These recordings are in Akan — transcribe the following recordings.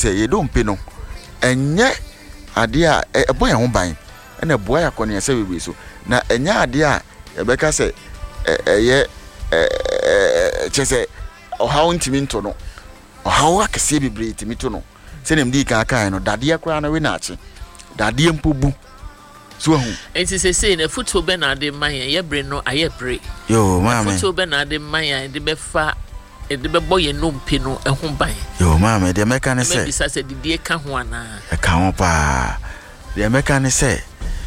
say you don't pay no enye ade a eboy ho ban na boy akone say we so na enye ade a ebeka say ye chese ohawo ntimi nto no ohawo akese bebre ntimi to no se nem di kan no dade akra na we na ache dade mpobu so hu enti say na football be na ade man ye bre no aye bre yo mama football be na ade man ye de be fa e de be boy no mpe no ho ban yo mama de meka ne say be bisa say de ka ho ana e ka ho pa de meka ne say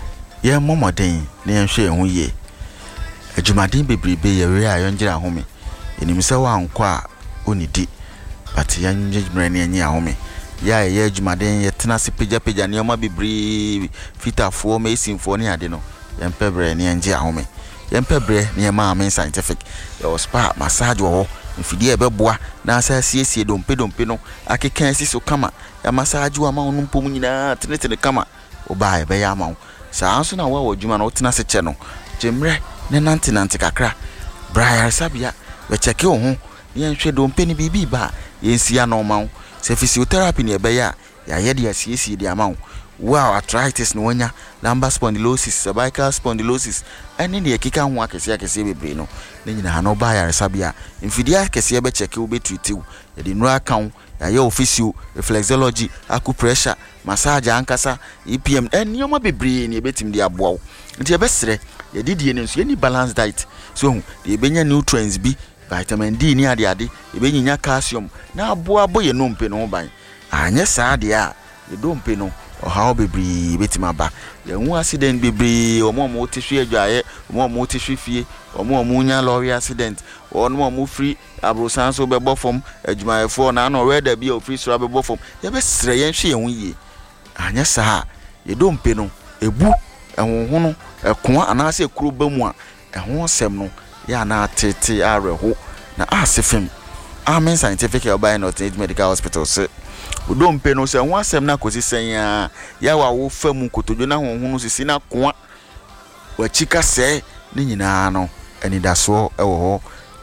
ye momoden na ye hwe ho ye adwumaden bebrebe ye we ayo ngira home enim se wa anko a onidi but ya njimre ne anyi ahome ya ye adwumaden ye tena se peja ne oma bebre fitafo ma esimfo ne ade no ye mpebre ne anyi ahome ye mpebre ne ma amen scientific yo spa massage wo mfidie beboa na asasiesie dompe no akeka asiso kama ya massage wa ma onu mpom nyina tenetene kama oba be ya ma sa anso na wa adwuma no tena se che no jemre ne nante kakra Brian Sabia we check ho ye nhwe dompe ni bibi ba ye nsia no ma se physiotherapy ne be ya ye de asiesie de ama wow arthritis no nya lumbar spondylosis cervical spondylosis ene ne ekika ho akese bebre no ne nyina no ba ya Sabia mfidia akese be check wo be treat wo ye de no account ya officio reflexology acupressure massage ankasa EPM enioma bebre ne betim de aboa nti ye be sere ye didie ne nso ye ni balanced diet so ye benya nutrients bi vitamin D ni ade ye benya calcium na aboa ye no mpe no ban anye saa de a ye do mpe no ohawo bebre betima ba ye hu accident bebre omo otehwe adwaye omo otehwe fie omo nya lorry accident omo free abrosan so be bofom adwumayefo na no weda bi o free so be bofom ye be sere ye hwe ye hu ye anye saa ye do mpe no ebu ehunhu no ekoa anase ekuro bamu a ehun sem no ya na tete areho na asefem amen scientific by North Medical Hospital se odompe no se ehun asem na kosi sen ya wa wo famu kotodwo na honhu no sisi na koa wachika se ni nyina no enidaso ewo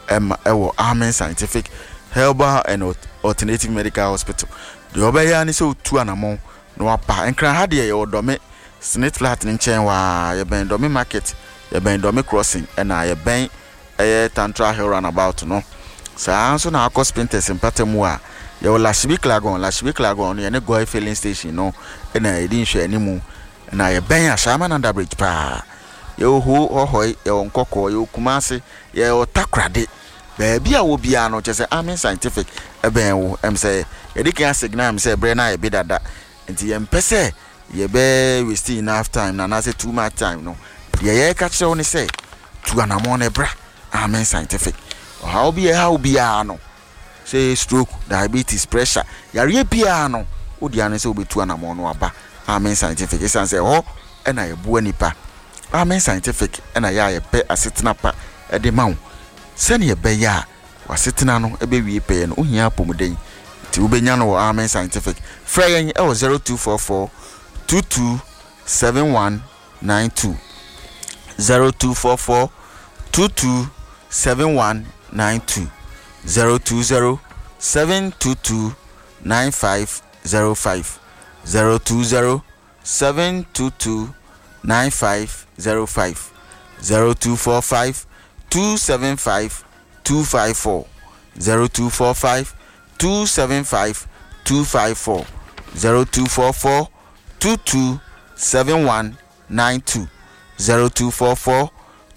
ewo amen scientific herbal and alternative medical hospital de obeya ni se otu anamo no apa enkran ha de ye odome Snit flat nchen wa ye ben domi market ye ben domi crossing na ye ben Tantra Hill runabout no sa anso na akọ sprinters mpatemu a ye wo Lashibik Lagon ye ne Goy filling station no na edin hwe animu na ye ben Ashama Nanda Bridge pa ye ho hohoi ye nkokọ ye Kumasi ye Otakrade be bia wo bia no chese amen scientific ben wo say ye dikan signal am say bre na ye bidada nti ye mpese ye be we still enough time na say too much time no ye catch on say to anamon bra amen scientific how be no say stroke diabetes pressure yare bia no odi an say obetu anamon no aba amen scientific e say ho na ye bu anipa amen scientific na ye pe asetena pa e de mawo se ne ye be ya wasetena no e be wie pe no ohia pomuden ti ubenya no amen scientific frey 0244 227192 0244 227192 020 722 9505 020 722 9505 0245 275 254 0245 275 254 0244 227192 0244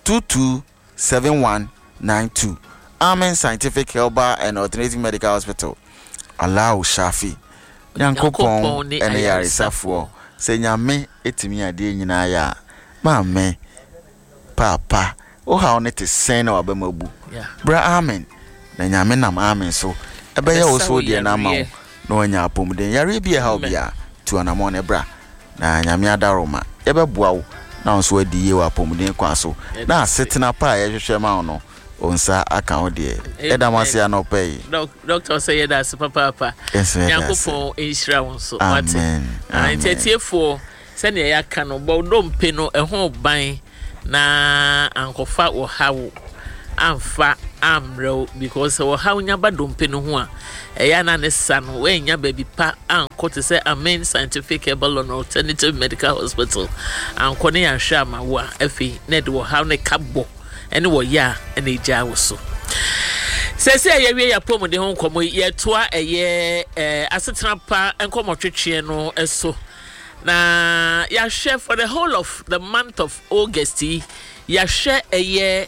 227192 Amen Scientific Herbal and Alternative Medical Hospital Allow Shafi Yankopon ene yarisafo se nyame etimi ade nyina ya maame papa o ha on te sen na wabamabu bra amen na nyame nam amen so ebe ya oso de na ma no anya apomden yare bia ha obia tu anamon e bra na nyame adaroma ebe boa wo na onso adi ye wa apomden kwa so na setena pa ye hwehwe ma no onsa aka ho de edamase anopai doctor say that papa yankopon enhira won so amen antetiefo se ne ya ka no bodompe no eho ban na ankofa wo hawo amfa amrel because we ha nya ba dompe no ho a eya na ne sa no we nya baby pa anko to say Amen Scientific Herbal and Alternative Medical Hospital anko ne ya hwa ma wo afi ne de wo ha ne kabo ene wo ya ene gya wo so sese ye wie ya pom de ho nkomo ye toa eye asetena pa enkomo twetwe no eso na ya share for the whole of the month of August ya share eye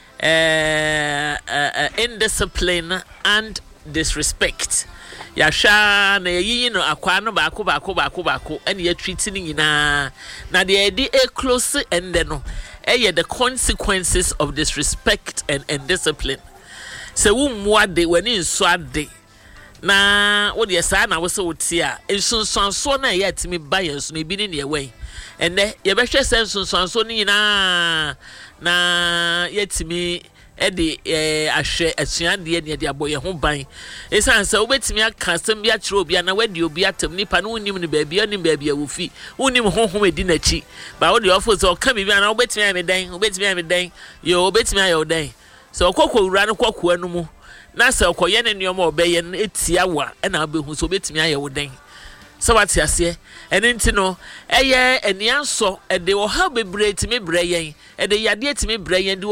indiscipline and disrespect ya sha na yi no akwa no baako ene ya treat ni nyina na de edi close ende no the consequences of disrespect and indiscipline. Se wo muade wani nso ade na wo de sa na wo se wote a ensunsanso na ye atimi ba yenso na bi ni ne wen ene ye behwe se ensunsanso ni nyina na yetimi de ahwe asuande ne de aboye ho ban esan se wo betimi aka asem bi akire obi na wadi obi atam nipa no unim ne baabi onim baabi awufi unim honhom edi nachi ba wo de ofo se o ka bibi na wo betimi amedan yo wo betimi ayo dan so okokwo wura no kwakwa no mu na se okoye ne nneoma obeye no etia wa na obehu so betimi aye wo den so what ase ene ntino eye enianso de wo ha bebre timi bre yen de yade timi bre yen